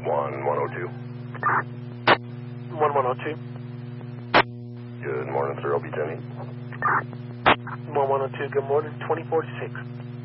1102. 1102. Good morning, sir. I'll be Jenny. 1102, good morning. 2046.